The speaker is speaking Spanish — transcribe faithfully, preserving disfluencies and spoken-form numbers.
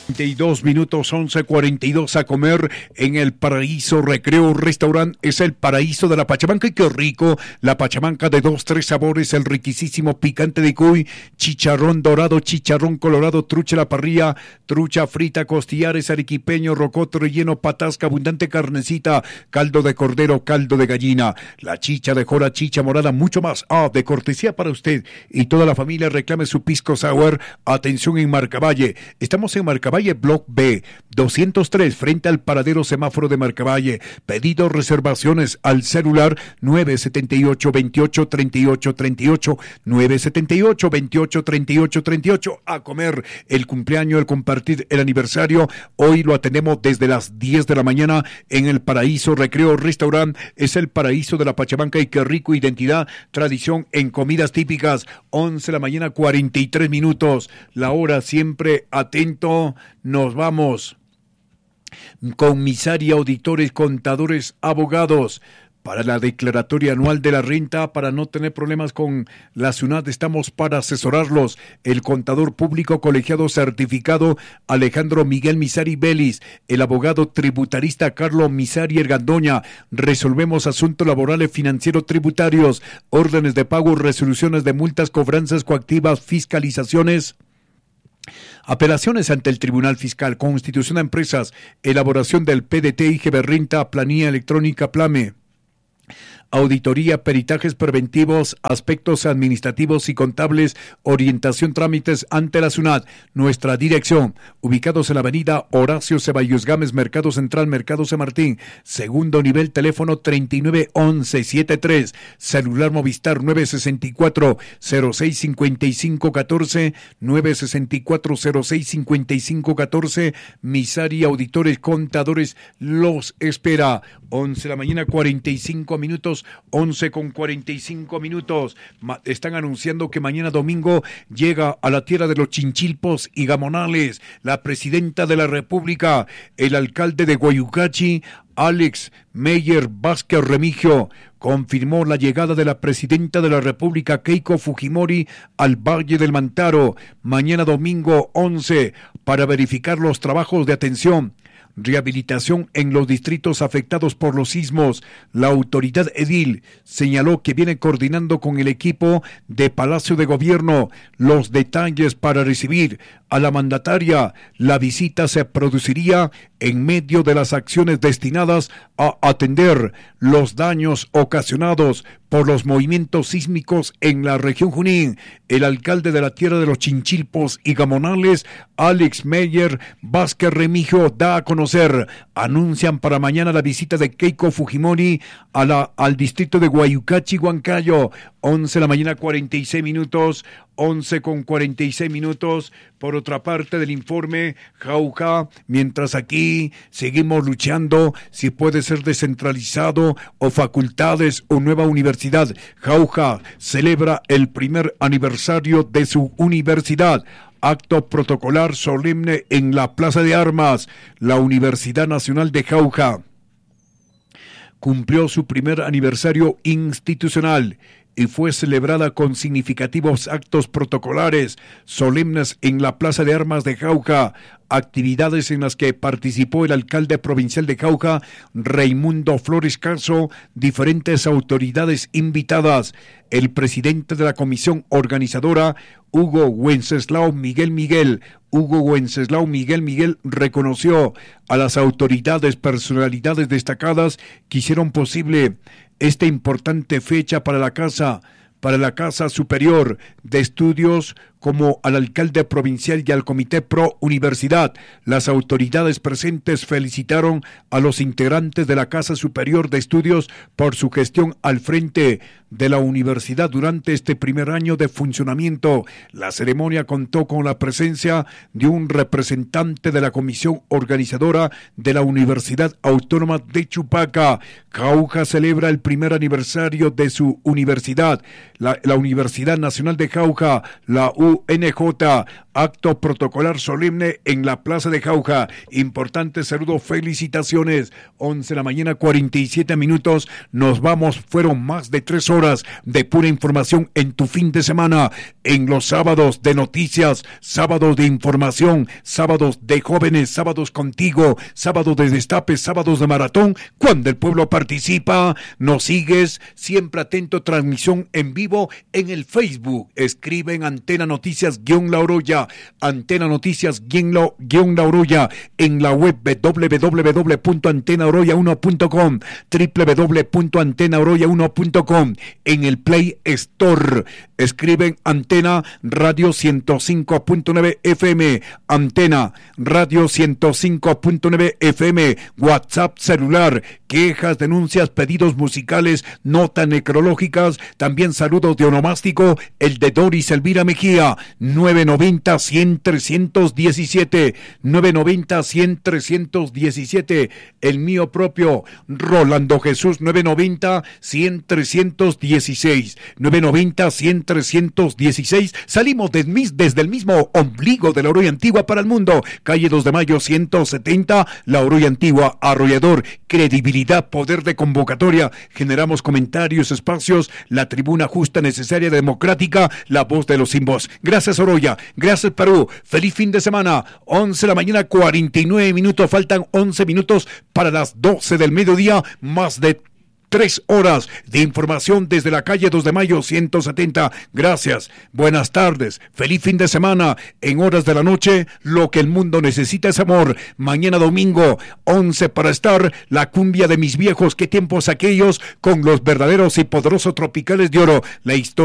cuarenta y dos minutos, once cuarenta y dos a comer en el Paraíso Recreo Restaurant. Es el paraíso de la Pachamanca y qué rico. La Pachamanca de dos, tres sabores, el riquísimo picante de cuy, chicharrón dorado, chicharrón colorado, trucha a la parrilla, trucha frita, costillares, arequipeño, rocoto relleno, patasca, abundante carnecita, caldo de cordero, caldo de gallina, la chicha de jora, chicha morada, mucho más. Ah, de cortesía para usted y toda la familia. Reclame su pisco sour. Atención en Marcavalle. Estamos en Marcavalle, Block B, doscientos tres, frente al paradero semáforo de Marcavalle. Pedidos, reservaciones al celular nueve siete ocho, veintiocho, treinta y ocho, treinta y ocho, nueve siete ocho, veintiocho, treinta y ocho, treinta y ocho. A comer el cumpleaños, el compartir el aniversario. Hoy lo atendemos desde las diez de la mañana en el Paraíso Recreo Restaurant. Es el paraíso de la Pachamanca y qué rico. Identidad, tradición en comidas típicas. once de la mañana, cuarenta y tres minutos. La hora siempre atento. Nos vamos con Misaria Auditores, Contadores, Abogados. Para la declaratoria anual de la renta, para no tener problemas con la SUNAT, estamos para asesorarlos. El contador público colegiado certificado Alejandro Miguel Misari Vélez, el abogado tributarista Carlos Misari Ergandoña. Resolvemos asuntos laborales, financieros, tributarios, órdenes de pago, resoluciones de multas, cobranzas coactivas, fiscalizaciones, apelaciones ante el Tribunal Fiscal, constitución de empresas, elaboración del P D T, I G B Renta, planilla electrónica, Plame, auditoría, peritajes preventivos, aspectos administrativos y contables, orientación, trámites ante la SUNAT. Nuestra dirección, ubicados en la avenida Horacio Ceballos Gámez, Mercado Central, Mercado San Martín, segundo nivel, teléfono treinta y nueve once setenta y tres, celular Movistar nueve sesenta y cuatro, cero seis cincuenta y cinco catorce, nueve sesenta y cuatro, cero seis cincuenta y cinco catorce. Misari Auditores, Contadores los espera. once de la mañana, cuarenta y cinco minutos. once con cuarenta y cinco minutos. Ma- están anunciando que mañana domingo llega a la tierra de los Chinchilpos y Gamonales la presidenta de la República, el alcalde de Guayucachi, Alex Meyer Vázquez Remigio, confirmó la llegada de la presidenta de la República, Keiko Fujimori, al Valle del Mantaro, mañana domingo once, para verificar los trabajos de atención, rehabilitación en los distritos afectados por los sismos. La autoridad edil señaló que viene coordinando con el equipo de Palacio de Gobierno los detalles para recibir a la mandataria. La visita se produciría en medio de las acciones destinadas a atender los daños ocasionados por los movimientos sísmicos en la región Junín. El alcalde de la tierra de los Chinchilpos y Gamonales, Alex Meyer Vázquez Remigio, da a conocer, anuncian para mañana la visita de Keiko Fujimori a la, al distrito de Guayucachi, Huancayo. once de la mañana, cuarenta y seis minutos, once con cuarenta y seis minutos. Por otra parte del informe, Jauja, mientras aquí seguimos luchando si puede ser descentralizado o facultades o nueva universidad. Jauja celebra el primer aniversario de su universidad. Acto protocolar solemne en la Plaza de Armas. La Universidad Nacional de Jauja cumplió su primer aniversario institucional y fue celebrada con significativos actos protocolares solemnes en la Plaza de Armas de Jauja, actividades en las que participó el alcalde provincial de Jauja, Raimundo Flores Caso, diferentes autoridades invitadas, el presidente de la comisión organizadora, Hugo Wenceslao Miguel Miguel. Hugo Wenceslao Miguel Miguel reconoció a las autoridades, personalidades destacadas que hicieron posible esta importante fecha para la casa, para la Casa Superior de Estudios, como al alcalde provincial y al Comité Pro Universidad. Las autoridades presentes felicitaron a los integrantes de la Casa Superior de Estudios por su gestión al frente de la universidad durante este primer año de funcionamiento. La ceremonia contó con la presencia de un representante de la comisión organizadora de la Universidad Autónoma de Chupaca. Jauja celebra el primer aniversario de su universidad. La, la Universidad Nacional de Jauja, la U U N J, acto protocolar solemne en la Plaza de Jauja. Importante saludo, felicitaciones. once de la mañana, cuarenta y siete minutos. Nos vamos, fueron más de tres horas de pura información en tu fin de semana, en los sábados de noticias, sábados de información, sábados de jóvenes, sábados contigo, sábados de destape, sábados de maratón. Cuando el pueblo participa, nos sigues, siempre atento, transmisión en vivo en el Facebook. Escribe en Antena Noticias guión La Oroya, Antena Noticias guión La, guión La Oroya, en la web doble u doble u doble u punto antena oroya uno punto com, doble u doble u doble u punto antena oroya uno punto com, en el Play Store. Escriben Antena Radio ciento cinco punto nueve F M, Antena Radio ciento cinco punto nueve F M, WhatsApp celular, quejas, denuncias, pedidos musicales, notas necrológicas, también saludos de onomástico, el de Doris Elvira Mejía, nueve noventa, cien, trescientos diecisiete, nueve noventa, cien, trescientos diecisiete, el mío propio, Rolando Jesús, nueve noventa, cien, trescientos dieciséis, nueve noventa, cien, trescientos dieciséis. Salimos de, desde el mismo ombligo de la Oroya Antigua para el mundo, calle dos de mayo ciento setenta, la Oroya Antigua, arrollador, credibilidad, poder de convocatoria, generamos comentarios, espacios, la tribuna justa, necesaria, democrática, la voz de los sin voz. Gracias Oroya, gracias Perú, feliz fin de semana. once de la mañana, cuarenta y nueve minutos, faltan once minutos para las doce del mediodía, más de Tres horas de información desde la calle dos de mayo ciento setenta. Gracias, buenas tardes, feliz fin de semana. En horas de la noche, lo que el mundo necesita es amor. Mañana domingo, once para estar, la cumbia de mis viejos, qué tiempos aquellos, con los verdaderos y poderosos tropicales de oro. La historia